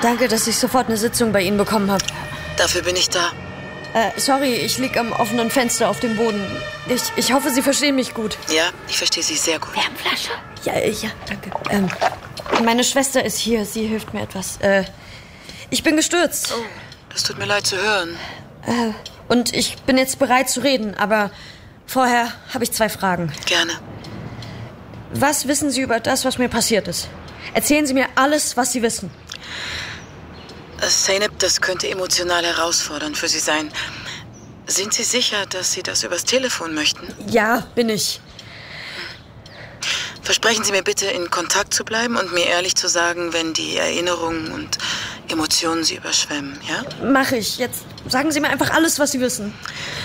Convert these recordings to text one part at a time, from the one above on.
Danke, dass ich sofort eine Sitzung bei Ihnen bekommen habe. Dafür bin ich da. Sorry, ich lieg am offenen Fenster auf dem Boden. Ich hoffe, Sie verstehen mich gut. Ja, ich verstehe Sie sehr gut. Wärmflasche? Ja, danke. Meine Schwester ist hier, sie hilft mir etwas. Ich bin gestürzt. Oh, das tut mir leid zu hören. Und ich bin jetzt bereit zu reden, aber vorher habe ich 2 Fragen. Gerne. Was wissen Sie über das, was mir passiert ist? Erzählen Sie mir alles, was Sie wissen. Zeynep, das könnte emotional herausfordernd für Sie sein. Sind Sie sicher, dass Sie das übers Telefon möchten? Ja, bin ich. Versprechen Sie mir bitte, in Kontakt zu bleiben und mir ehrlich zu sagen, wenn die Erinnerungen und Emotionen Sie überschwemmen, ja? Mache ich. Jetzt sagen Sie mir einfach alles, was Sie wissen.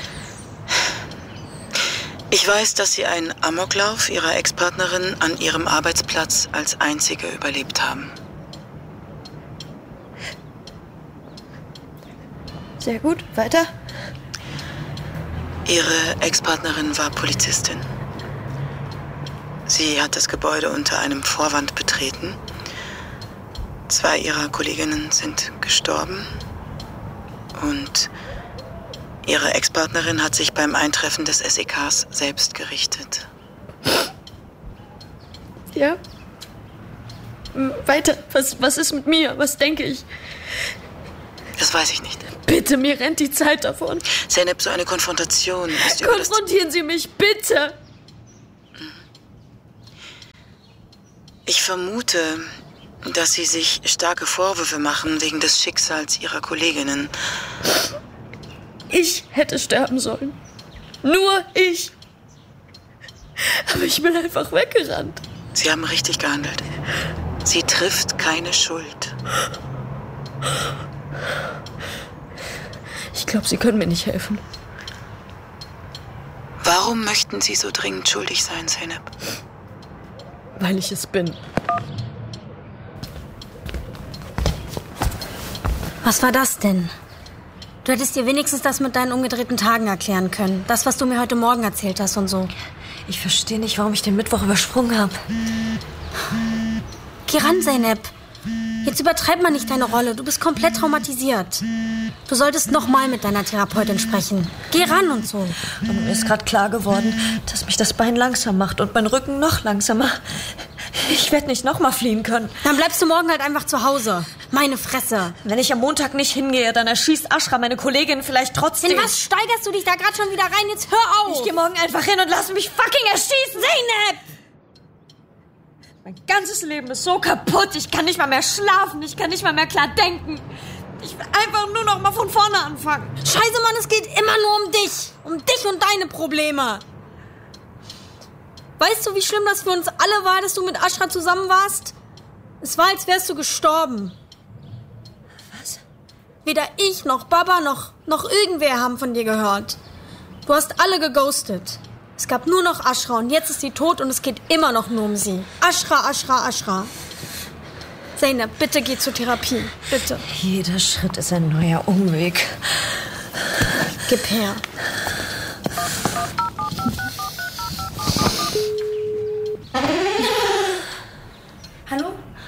Ich weiß, dass Sie einen Amoklauf Ihrer Ex-Partnerin an Ihrem Arbeitsplatz als einzige überlebt haben. Sehr gut. Weiter? Ihre Ex-Partnerin war Polizistin. Sie hat das Gebäude unter einem Vorwand betreten. 2 ihrer Kolleginnen sind gestorben. Und ihre Ex-Partnerin hat sich beim Eintreffen des SEKs selbst gerichtet. Ja? Weiter. Was ist mit mir? Was denke ich? Das weiß ich nicht. Bitte, mir rennt die Zeit davon. Zeynep, so eine Konfrontation ist Konfrontieren Sie mich, bitte! Ich vermute, dass Sie sich starke Vorwürfe machen wegen des Schicksals Ihrer Kolleginnen. Ich hätte sterben sollen. Nur ich. Aber ich bin einfach weggerannt. Sie haben richtig gehandelt. Sie trifft keine Schuld. Ich glaube, Sie können mir nicht helfen. Warum möchten Sie so dringend schuldig sein, Zeynep? Weil ich es bin. Was war das denn? Du hättest dir wenigstens das mit deinen umgedrehten Tagen erklären können. Das, was du mir heute Morgen erzählt hast und so. Ich verstehe nicht, warum ich den Mittwoch übersprungen habe. Geh ran, Zeynep. Jetzt übertreib mal nicht deine Rolle. Du bist komplett traumatisiert. Du solltest noch mal mit deiner Therapeutin sprechen. Geh ran und so. Und mir ist gerade klar geworden, dass mich das Bein langsam macht und mein Rücken noch langsamer. Ich werde nicht noch mal fliehen können. Dann bleibst du morgen halt einfach zu Hause. Meine Fresse. Wenn ich am Montag nicht hingehe, dann erschießt Aschra meine Kollegin vielleicht trotzdem. In was steigerst du dich da gerade schon wieder rein? Jetzt hör auf. Ich gehe morgen einfach hin und lass mich fucking erschießen. Zeynep! Mein ganzes Leben ist so kaputt. Ich kann nicht mal mehr schlafen. Ich kann nicht mal mehr klar denken. Ich will einfach nur noch mal von vorne anfangen. Scheiße, Mann, es geht immer nur um dich. Um dich und deine Probleme. Weißt du, wie schlimm das für uns alle war, dass du mit Aschra zusammen warst? Es war, als wärst du gestorben. Was? Weder ich noch Baba noch irgendwer haben von dir gehört. Du hast alle geghostet. Es gab nur noch Aschra und jetzt ist sie tot und es geht immer noch nur um sie. Aschra, Aschra, Aschra. Zeynep, bitte geh zur Therapie. Bitte. Jeder Schritt ist ein neuer Umweg. Gib her. Hallo?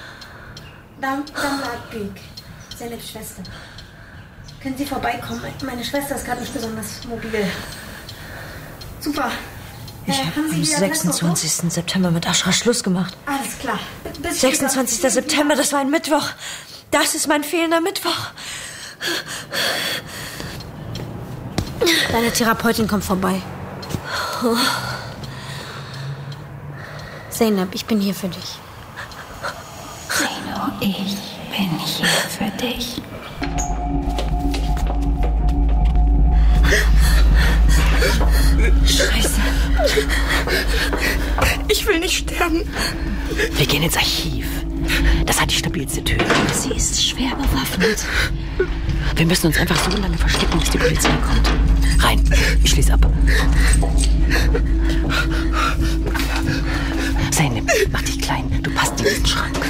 Damla Akbik. Zeyneps Schwester. Können Sie vorbeikommen? Meine Schwester ist gerade nicht besonders mobil. Super. Ich habe am 26. September mit Aschra Schluss gemacht. Alles klar. 26. September, das war ein Mittwoch. Das ist mein fehlender Mittwoch. Deine Therapeutin kommt vorbei. Zeynep, ich bin hier für dich. Zeno, ich bin hier für dich. Scheiße. Ich will nicht sterben. Wir gehen ins Archiv. Das hat die stabilste Tür. Sie ist schwer bewaffnet. Wir müssen uns einfach so lange verstecken, bis die Polizei kommt. Rein. Ich schließe ab. Zeynep, mach dich klein. Du passt in diesen Schrank.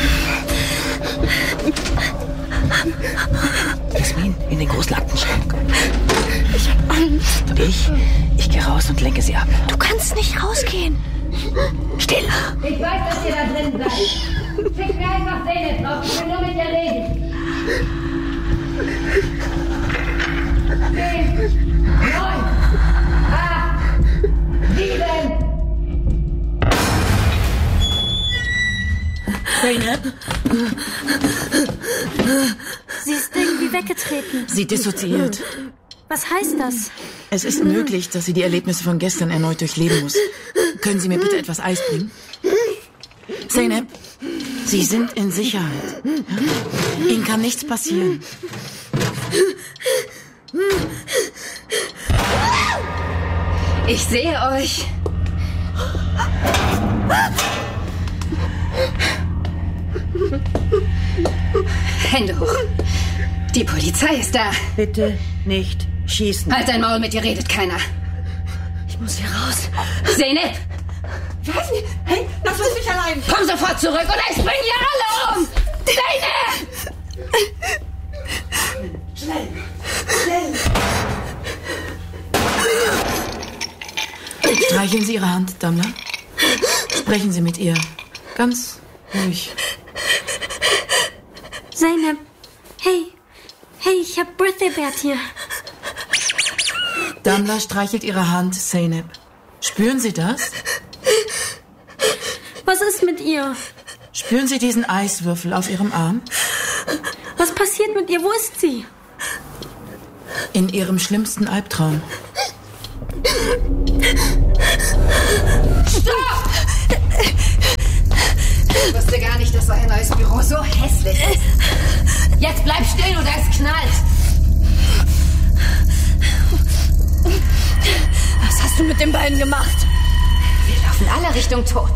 Jasmin, in den großen Aktenschrank. Ich hab Angst. Ich gehe raus und lenke sie ab. Du kannst nicht rausgehen. Still. Ich weiß, dass ihr da drin seid. Schickt mir einfach Zeynep drauf. Ich will nur mit ihr reden. Sie ist irgendwie weggetreten. Sie dissoziiert. Was heißt das? Es ist möglich, dass sie die Erlebnisse von gestern erneut durchleben muss. Können Sie mir bitte etwas Eis bringen? Zeynep, Sie sind in Sicherheit. Ja? Ihnen kann nichts passieren. Ich sehe euch. Hände hoch. Die Polizei ist da. Bitte nicht schießen. Halt dein Maul, mit dir redet keiner. Ich muss hier raus. Zeynep, Was? Hey, lass uns nicht allein. komm sofort zurück oder ich bring ihr alle um. Zeynep! Streicheln Sie Ihre Hand, Damla. Sprechen Sie mit ihr. Ganz ruhig. Zeynep. Hey, ich hab Birthday Bert hier. Damla streichelt Ihre Hand, Zeynep. Spüren Sie das? Was ist mit ihr? Spüren Sie diesen Eiswürfel auf Ihrem Arm? Was passiert mit ihr? Wo ist sie? In Ihrem schlimmsten Albtraum. Stopp! Ich wusste gar nicht, dass euer neues Büro so hässlich ist. Jetzt bleib stehen oder es knallt. Was hast du mit den beiden gemacht? Wir laufen alle Richtung Tod.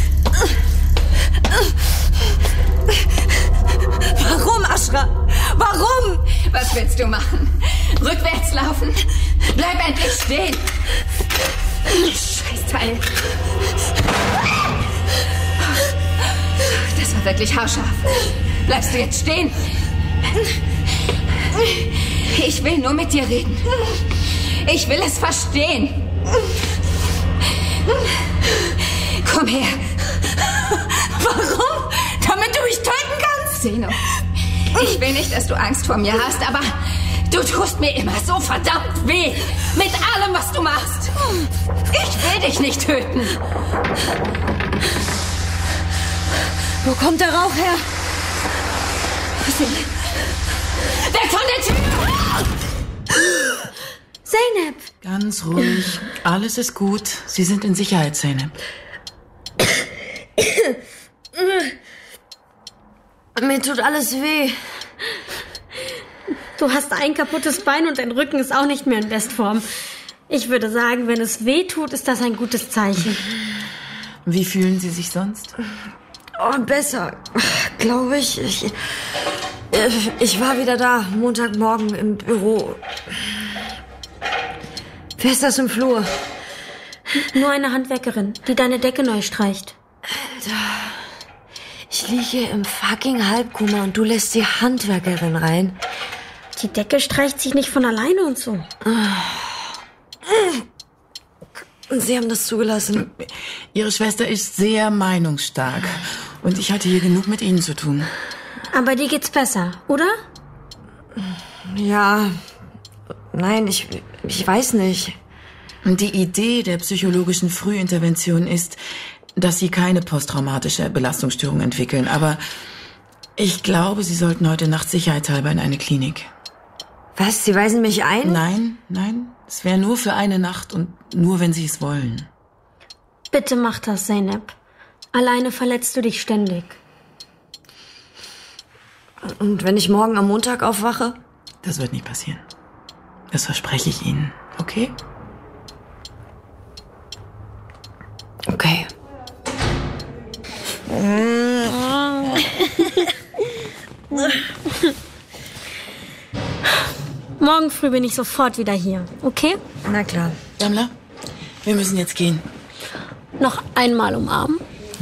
Warum, Ashra? Warum? Was willst du machen? Rückwärts laufen? Bleib endlich stehen. Scheißteil. Das war wirklich haarscharf. Bleibst du jetzt stehen? Ich will nur mit dir reden. Ich will es verstehen. Komm her. Warum? Damit du mich töten kannst? Zeno, ich will nicht, dass du Angst vor mir hast, aber du tust mir immer so verdammt weh. Mit allem, was du machst. Ich will dich nicht töten. Wo kommt der Rauch her? Weg von der Tür! Zeynep. Ganz ruhig. Alles ist gut. Sie sind in Sicherheit, Zeynep. Mir tut alles weh. Du hast ein kaputtes Bein und dein Rücken ist auch nicht mehr in Bestform. Ich würde sagen, wenn es weh tut, ist das ein gutes Zeichen. Wie fühlen Sie sich sonst? Oh, besser, glaube ich. Ich war wieder da, Montagmorgen im Büro. Wer ist das im Flur? Nur eine Handwerkerin, die deine Decke neu streicht. Ich liege im fucking Halbkoma und du lässt die Handwerkerin rein. Die Decke streicht sich nicht von alleine und so. Und Sie haben das zugelassen. Ihre Schwester ist sehr meinungsstark. Und ich hatte hier genug mit Ihnen zu tun. Aber dir geht's besser, oder? Ja, nein, ich weiß nicht. Die Idee der psychologischen Frühintervention ist, dass Sie keine posttraumatische Belastungsstörung entwickeln. Aber ich glaube, Sie sollten heute Nacht sicherheitshalber in eine Klinik. Was, Sie weisen mich ein? Nein. Es wäre nur für eine Nacht und nur, wenn Sie es wollen. Bitte mach das, Zeynep. Alleine verletzt du dich ständig. Und wenn ich morgen am Montag aufwache? Das wird nicht passieren. Das verspreche ich Ihnen, okay? Okay. Morgen früh bin ich sofort wieder hier, okay? Na klar. Damla, wir müssen jetzt gehen. Noch einmal umarmen.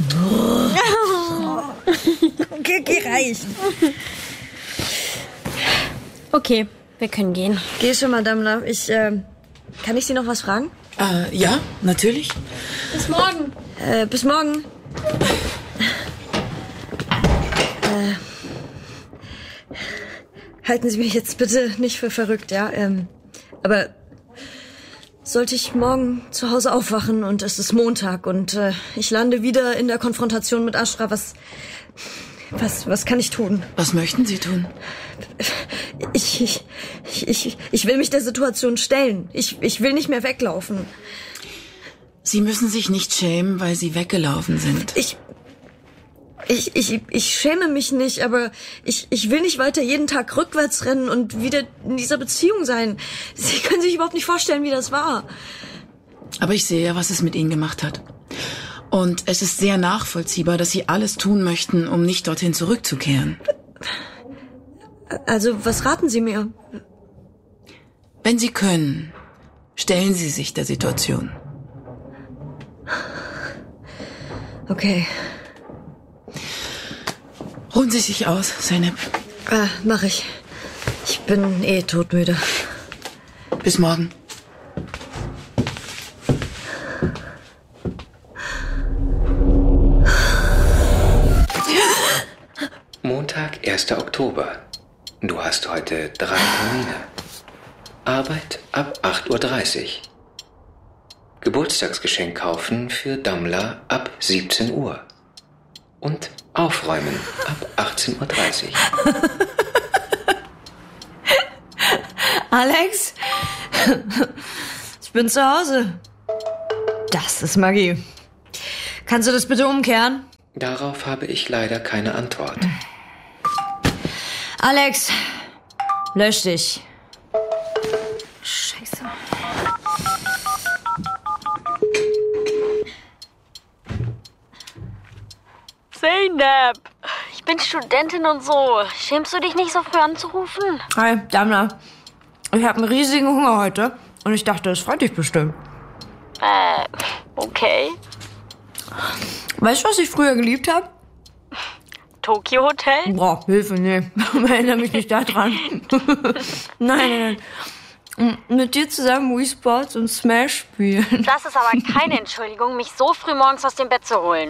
Okay, reicht. Okay, wir können gehen. Geh schon, Madame. Kann ich Sie noch was fragen? Ja, natürlich. Bis morgen. Bis morgen. halten Sie mich jetzt bitte nicht für verrückt, ja? Aber sollte ich morgen zu Hause aufwachen und es ist Montag und ich lande wieder in der Konfrontation mit Ashra, was kann ich tun? Was möchten Sie tun? Ich will mich der Situation stellen. Ich will nicht mehr weglaufen. Sie müssen sich nicht schämen, weil Sie weggelaufen sind. Ich schäme mich nicht, aber ich will nicht weiter jeden Tag rückwärts rennen und wieder in dieser Beziehung sein. Sie können sich überhaupt nicht vorstellen, wie das war. Aber ich sehe ja, was es mit Ihnen gemacht hat. Und es ist sehr nachvollziehbar, dass Sie alles tun möchten, um nicht dorthin zurückzukehren. Also, was raten Sie mir? Wenn Sie können, stellen Sie sich der Situation. Okay. Ruhen Sie sich aus, Zeynep. Mach ich. Ich bin todmüde. Bis morgen. Montag, 1. Oktober. Du hast heute 3 Termine. Arbeit ab 8:30 Uhr. Geburtstagsgeschenk kaufen für Damla ab 17 Uhr. Und aufräumen ab 18:30 Uhr. Alex? Ich bin zu Hause. Das ist Magie. Kannst du das bitte umkehren? Darauf habe ich leider keine Antwort. Alex, lösch dich. Scheiße. Zeynep, ich bin Studentin und so. Schämst du dich nicht so früh anzurufen? Hi, Damla. Ich habe einen riesigen Hunger heute und ich dachte, das freut dich bestimmt. Okay. Weißt du, was ich früher geliebt habe? Tokyo Hotel? Boah, Hilfe, nee. Erinnere mich nicht daran. Nein. Mit dir zusammen Wii Sports und Smash spielen. Das ist aber keine Entschuldigung, mich so früh morgens aus dem Bett zu holen.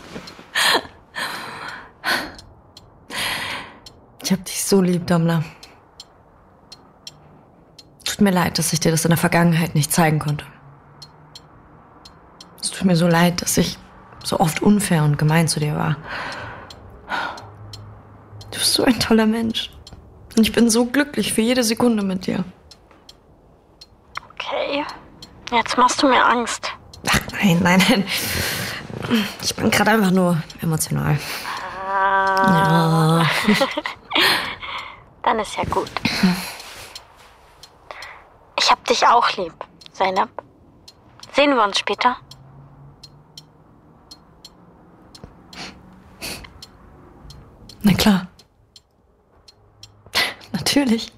Ich hab dich so lieb, Damla. Tut mir leid, dass ich dir das in der Vergangenheit nicht zeigen konnte. Es tut mir so leid, dass ich so oft unfair und gemein zu dir war. Du bist so ein toller Mensch. Und ich bin so glücklich für jede Sekunde mit dir. Okay, jetzt machst du mir Angst. Ach, nein. Ich bin gerade einfach nur emotional. Ja. Dann ist ja gut. Ich hab dich auch lieb, Zeynep. Sehen wir uns später? Na klar. Natürlich.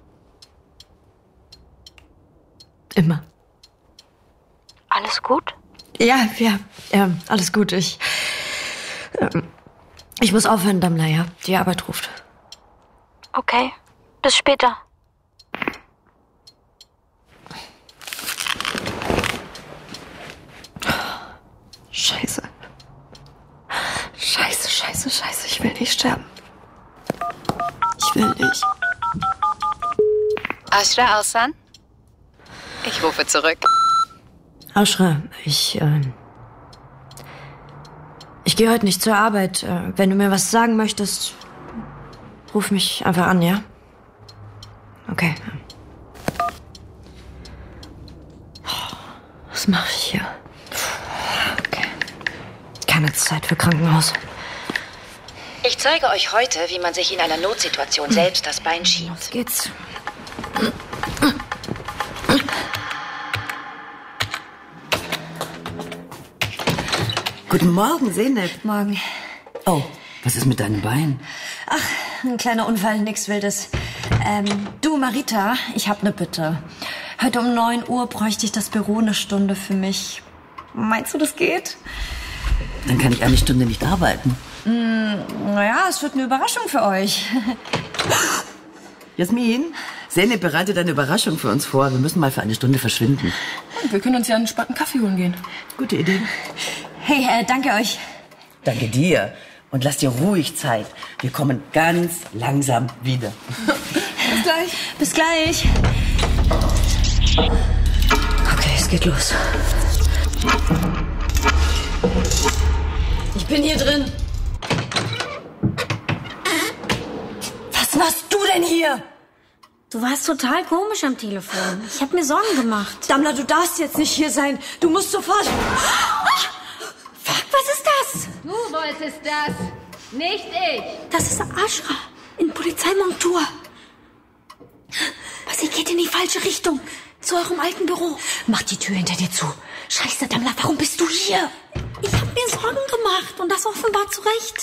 Immer. Alles gut? Ja, alles gut. Ich muss aufhören, Damla, ja. Die Arbeit ruft. Okay, bis später. Scheiße. Ich will nicht sterben. Ich will nicht. Ashra Alsan? Ich rufe zurück. Ashra, ich gehe heute nicht zur Arbeit. Wenn du mir was sagen möchtest, ruf mich einfach an, ja? Okay. Was mache ich hier? Okay. Keine Zeit für Krankenhaus. Ich zeige euch heute, wie man sich in einer Notsituation selbst das Bein schiebt. Los geht's. Guten Morgen, Zeynep. Morgen. Oh, was ist mit deinem Bein? Ach, ein kleiner Unfall, nix Wildes. Du, Marita, ich hab ne Bitte. Heute um 9 Uhr bräuchte ich das Büro eine Stunde für mich. Meinst du, das geht? Dann kann ich eine Stunde nicht arbeiten. Naja, es wird eine Überraschung für euch. Jasmin, Zeynep bereitet eine Überraschung für uns vor. Wir müssen mal für eine Stunde verschwinden. Wir können uns ja einen entspannten Kaffee holen gehen. Gute Idee. Hey, danke euch. Danke dir. Und lass dir ruhig Zeit. Wir kommen ganz langsam wieder. Bis gleich. Bis gleich. Okay, es geht los. Ich bin hier drin. Was machst du denn hier? Du warst total komisch am Telefon. Ich habe mir Sorgen gemacht. Dammler, du darfst jetzt nicht hier sein. Du musst sofort... Fuck, was ist das? Du wolltest das, nicht ich. Das ist Ashra in Polizeimontur. Aber sie geht in die falsche Richtung. Zu eurem alten Büro. Mach die Tür hinter dir zu. Scheiße, Dammler, warum bist du hier? Ich habe mir Sorgen gemacht und das offenbar zu Recht.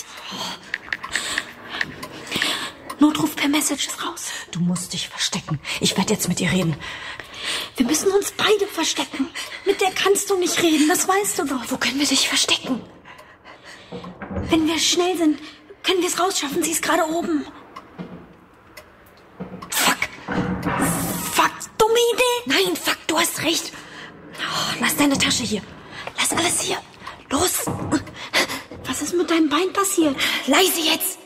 Notruf per Message ist raus. Du musst dich verstecken. Ich werde jetzt mit ihr reden. Wir müssen uns beide verstecken. Mit der kannst du nicht reden, das weißt du doch. Wo können wir dich verstecken? Wenn wir schnell sind, können wir es rausschaffen. Sie ist gerade oben. Fuck. Fuck, dumme Idee. Nein, fuck, du hast recht. Oh, lass deine Tasche hier. Lass alles hier. Los. Was ist mit deinem Bein passiert? Leise jetzt.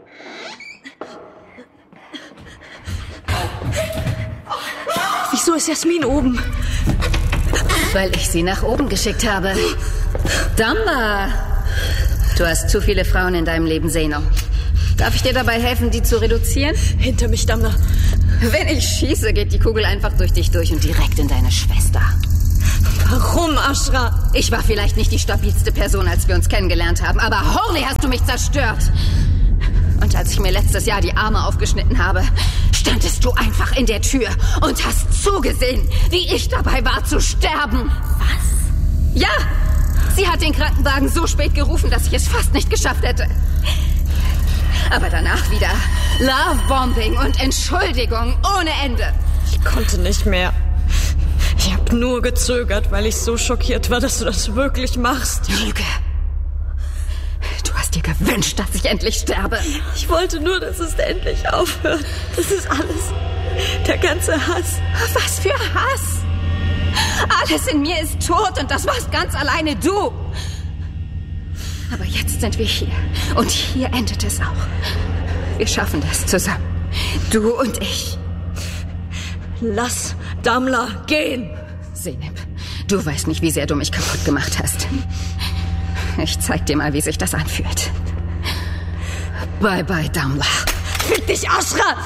Wieso ist Jasmin oben? Weil ich sie nach oben geschickt habe. Damba! Du hast zu viele Frauen in deinem Leben, Zeno. Darf ich dir dabei helfen, die zu reduzieren? Hinter mich, Dammler. Wenn ich schieße, geht die Kugel einfach durch dich durch und direkt in deine Schwester. Warum, Ashra? Ich war vielleicht nicht die stabilste Person, als wir uns kennengelernt haben, aber Horley hast du mich zerstört. Und als ich mir letztes Jahr die Arme aufgeschnitten habe, standest du einfach in der Tür und hast zugesehen, wie ich dabei war zu sterben. Was? Ja, sie hat den Krankenwagen so spät gerufen, dass ich es fast nicht geschafft hätte. Aber danach wieder Lovebombing und Entschuldigung ohne Ende. Ich konnte nicht mehr. Ich habe nur gezögert, weil ich so schockiert war, dass du das wirklich machst. Lüge. Du hast dir gewünscht, dass ich endlich sterbe. Ich wollte nur, dass es endlich aufhört. Das ist alles. Der ganze Hass. Was für Hass? Alles in mir ist tot und das warst ganz alleine du. Aber jetzt sind wir hier. Und hier endet es auch. Wir schaffen das zusammen. Du und ich. Lass Dammler gehen. Zeynep, du weißt nicht, wie sehr du mich kaputt gemacht hast. Ich zeig dir mal, wie sich das anfühlt. Bye bye, Dammler. Fick dich, Ashra!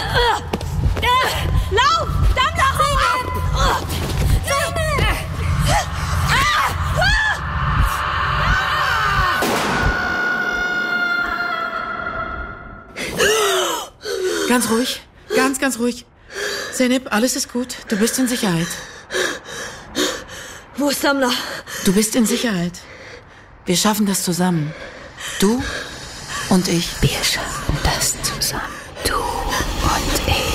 Lauf! Dammler, Zeynep! Zeynep! Ganz ruhig. Ganz ruhig. Zeynep, alles ist gut. Du bist in Sicherheit. Wo ist Dammler? Du bist in Sicherheit. Wir schaffen das zusammen. Du und ich. Wir schaffen das zusammen. Du und ich.